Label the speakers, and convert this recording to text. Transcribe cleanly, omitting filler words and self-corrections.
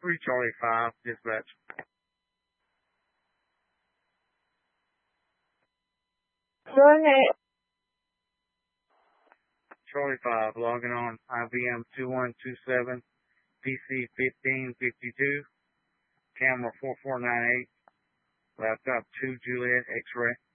Speaker 1: 3 Charlie 5, dispatch.
Speaker 2: Go ahead.
Speaker 1: Charlie 5, logging on IBM 2127, PC 1552, camera 4498, laptop 2 Juliet X-ray.